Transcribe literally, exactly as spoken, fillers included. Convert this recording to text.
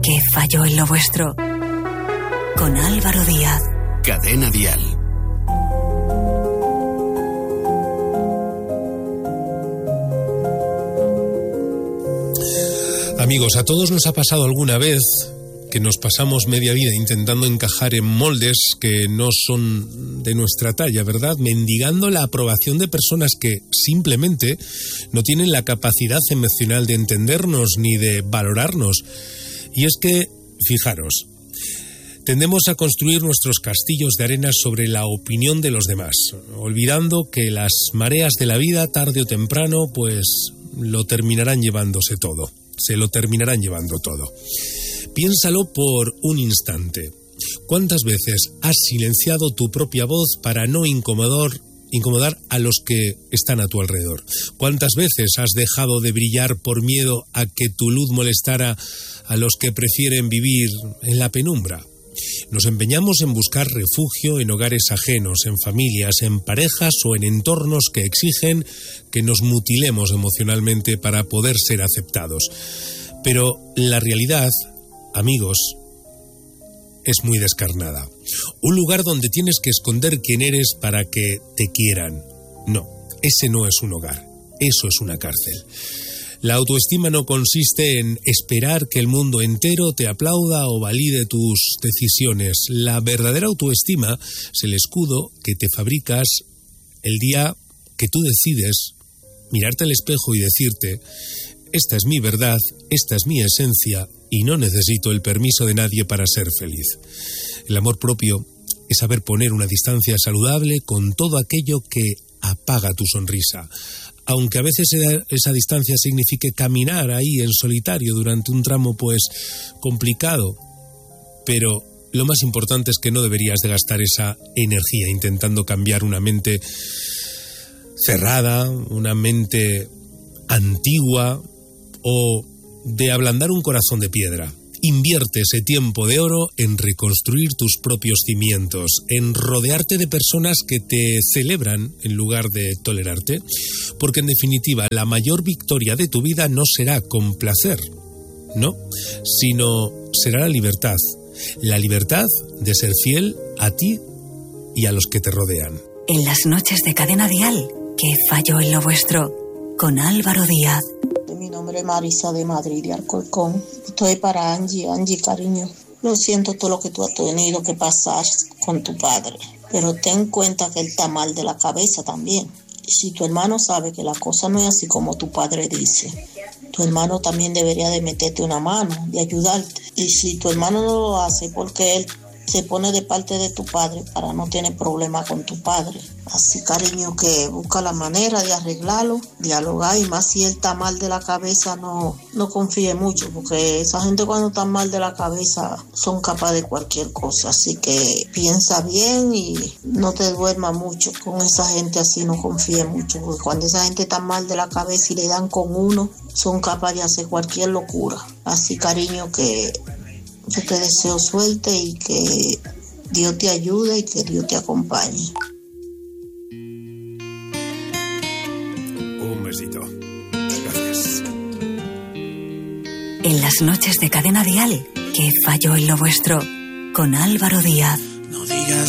que falló en lo vuestro. Con Álvaro Díaz. Cadena Dial. Amigos, a todos nos ha pasado alguna vez que nos pasamos media vida intentando encajar en moldes que no son de nuestra talla, ¿verdad? Mendigando la aprobación de personas que simplemente no tienen la capacidad emocional de entendernos ni de valorarnos. Y es que, fijaros, tendemos a construir nuestros castillos de arena sobre la opinión de los demás, olvidando que las mareas de la vida, tarde o temprano, pues lo terminarán llevándose todo, se lo terminarán llevando todo. Piénsalo por un instante. ¿Cuántas veces has silenciado tu propia voz para no incomodar, incomodar a los que están a tu alrededor? ¿Cuántas veces has dejado de brillar por miedo a que tu luz molestara a los que prefieren vivir en la penumbra? Nos empeñamos en buscar refugio en hogares ajenos, en familias, en parejas o en entornos que exigen que nos mutilemos emocionalmente para poder ser aceptados. Pero la realidad, amigos, es muy descarnada. Un lugar donde tienes que esconder quién eres para que te quieran. No, ese no es un hogar, eso es una cárcel. La autoestima no consiste en esperar que el mundo entero te aplauda o valide tus decisiones. La verdadera autoestima es el escudo que te fabricas el día que tú decides mirarte al espejo y decirte: esta es mi verdad, esta es mi esencia y no necesito el permiso de nadie para ser feliz. El amor propio es saber poner una distancia saludable con todo aquello que apaga tu sonrisa. Aunque a veces esa distancia signifique caminar ahí en solitario durante un tramo pues complicado, pero lo más importante es que no deberías de gastar esa energía intentando cambiar una mente cerrada, una mente antigua o de ablandar un corazón de piedra. Invierte ese tiempo de oro en reconstruir tus propios cimientos, en rodearte de personas que te celebran en lugar de tolerarte, porque en definitiva la mayor victoria de tu vida no será con placer, no, sino será la libertad, la libertad de ser fiel a ti y a los que te rodean. En las noches de Cadena Dial, que falló en lo vuestro, con Álvaro Díaz. Mi nombre es Marisa de Madrid, de Alcorcón. Estoy para Angie. Angie, cariño, lo siento todo lo que tú has tenido que pasar con tu padre, pero ten en cuenta que él está mal de la cabeza también. Y si tu hermano sabe que la cosa no es así como tu padre dice, tu hermano también debería de meterte una mano, de ayudarte. Y si tu hermano no lo hace, porque él se pone de parte de tu padre para no tener problema con tu padre. Así, cariño, que busca la manera de arreglarlo, dialogar, y más si él está mal de la cabeza, no, no confíe mucho, porque esa gente cuando está mal de la cabeza son capaces de cualquier cosa. Así que piensa bien y no te duermas mucho con esa gente así, no confíe mucho, porque cuando esa gente está mal de la cabeza y le dan con uno, son capaces de hacer cualquier locura. Así, cariño, que yo te deseo suerte y que Dios te ayude y que Dios te acompañe. Un besito. Gracias. En las noches de Cadena Dial, que falló en lo vuestro, con Álvaro Díaz.